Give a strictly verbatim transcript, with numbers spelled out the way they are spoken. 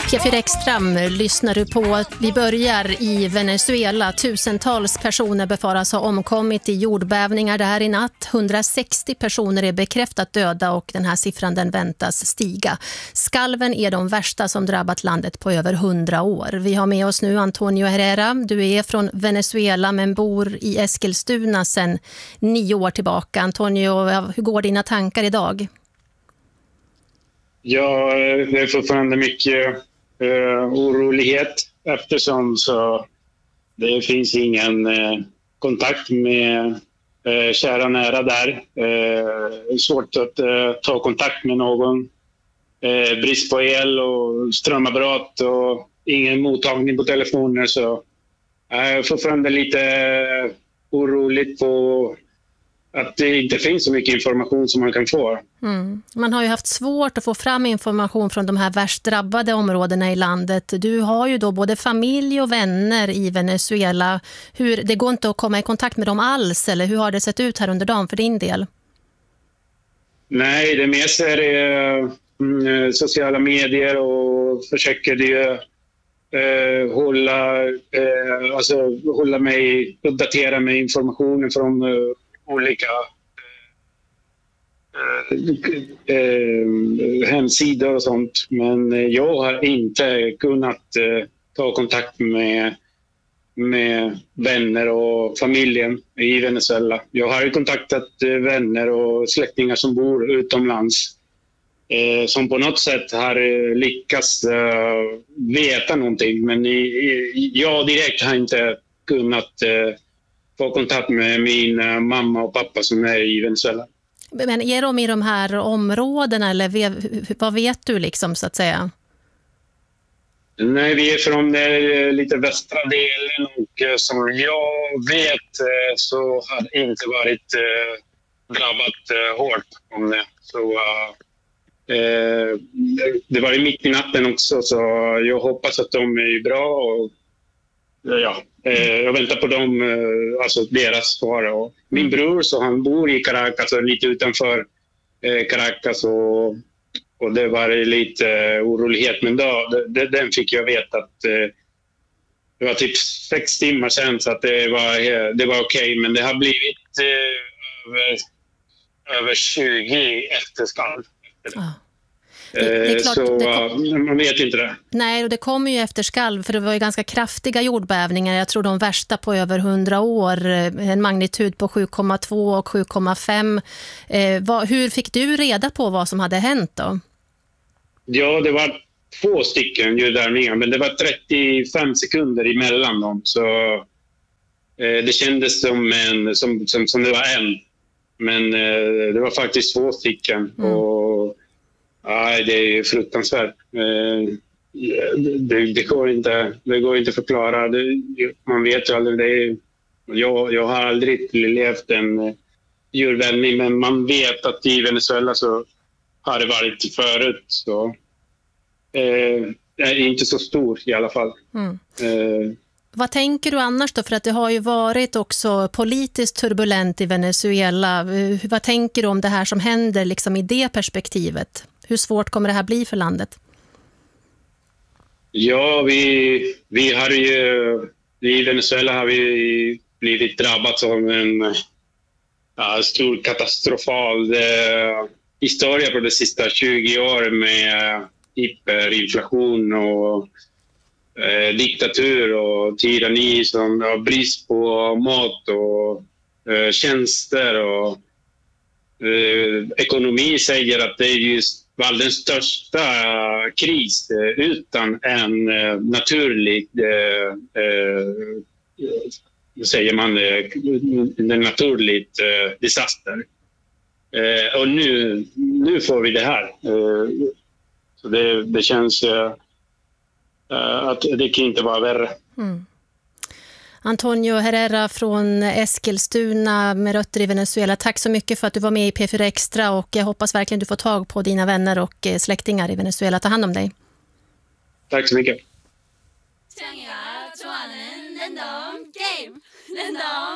P fyra Extra lyssnar du på. Vi börjar i Venezuela. Tusentals personer befaras ha omkommit i jordbävningar där i natt. hundrasextio personer är bekräftat döda och den här siffran den väntas stiga. Skalven är de värsta som drabbat landet på över hundra år. Vi har med oss nu Antonio Herrera. Du är från Venezuela men bor i Eskilstuna sedan nio år tillbaka. Antonio, hur går dina tankar idag? Ja, det är fortfarande mycket uh, orolighet eftersom så det finns ingen uh, kontakt med uh, kära nära där. Uh, svårt att uh, ta kontakt med någon. Uh, brist på el och strömavbrott och ingen mottagning på telefoner. Så jag är fortfarande lite uh, oroligt på att det inte finns så mycket information som man kan få. Mm. Man har ju haft svårt att få fram information från de här värst drabbade områdena i landet. Du har ju då både familj och vänner i Venezuela. Hur, det går inte att komma i kontakt med dem alls, eller hur har det sett ut här under dagen för din del? Nej, det mest är det, mm, sociala medier och försöker det eh, hålla, eh, alltså, hålla mig, uppdatera med informationen från eh, olika eh, eh, hemsidor och sånt. Men jag har inte kunnat eh, ta kontakt med, med vänner och familjen i Venezuela. Jag har ju kontaktat eh, vänner och släktingar som bor utomlands. Eh, som på något sätt har eh, lyckats eh, veta någonting. Men i, i, jag direkt har inte kunnat eh, få kontakt med min uh, mamma och pappa som är i Venezuela. Men är de i de här områdena eller vad vet du liksom så att säga? Nej, vi är från uh, lite västra delen och uh, som jag vet uh, så har det inte varit uh, drabbat uh, hårt om det. Så uh, uh, det var ju mitt i natten också så jag hoppas att de är bra och ja, eh, jag väntar på dem, eh, alltså deras svar. Och min bror så han bor i Caracas, lite utanför eh, Caracas och, och det var lite eh, orolighet. Men då, det, den fick jag veta att eh, det var typ sex timmar sedan så att det var, eh, det var okej. Okay, men det har blivit eh, över, över tjugo efterskalv. Ah. Det, det är klart, så det kom... man vet inte det. Nej, och det kommer ju efter skalv för det var ju ganska kraftiga jordbävningar. Jag tror de värsta på över hundra år. En magnitud på sju komma två och sju komma fem. Eh, vad, hur fick du reda på vad som hade hänt då? Ja, det var två stycken ljudvärvningar men det var trettiofem sekunder emellan dem. Så eh, det kändes som, en, som, som, som det var en. Men eh, det var faktiskt två stycken mm. och ja, det är fruktansvärt. Det, det, går inte, det går inte att förklara. Det, man vet ju aldrig. Det är, jag, jag har aldrig levt en djurvänlig, men man vet att i Venezuela så har det varit förut. Så, eh, det är inte så stor i alla fall. Mm. Eh, Vad tänker du annars då? För att det har ju varit också politiskt turbulent i Venezuela. Vad tänker du om det här som händer liksom i det perspektivet? Hur svårt kommer det här bli för landet? Ja, vi, vi har ju... I Venezuela har vi blivit drabbat av en ja, stor katastrofal eh, historia på de sista tjugo åren med hyperinflation och eh, diktatur och tyranni som har brist på mat och eh, tjänster och eh, ekonomi säger att det är just den största kris eh, utan en eh, naturlig eh, eh, säger man eh, en naturligt eh, disaster. Eh, och nu, nu får vi det här. Eh, så det, det känns eh, att det kan inte vara värre. Mm. Antonio Herrera från Eskilstuna med rötter i Venezuela. Tack så mycket för att du var med i P fyra Extra och jag hoppas verkligen du får tag på dina vänner och släktingar i Venezuela. Ta hand om dig. Tack så mycket.